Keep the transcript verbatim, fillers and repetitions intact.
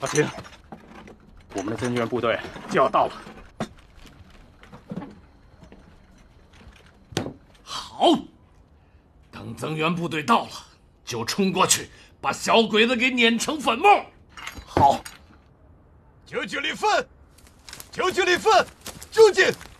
阿青，我们的增援部队就要到了。 好，等增援部队到了，就冲过去，把小鬼子给碾成粉末。 好， 九九里分，九九里分，就近。